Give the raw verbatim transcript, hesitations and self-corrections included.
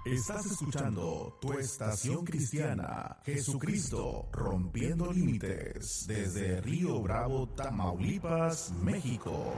Estás escuchando tu estación cristiana, Jesucristo rompiendo límites, desde Río Bravo, Tamaulipas, México.